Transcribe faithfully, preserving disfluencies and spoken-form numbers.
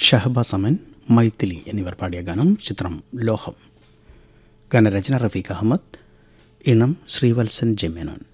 ഷഹബാസ് അമൻ, മൈഥിലി എന്നിവർ പാടിയ ഗാനം. ചിത്രം ലോഹം. ഗാനരചന റഫീഖ് അഹമ്മദ്, ഇണം ശ്രീവത്സൻ ജെമേനോൻ.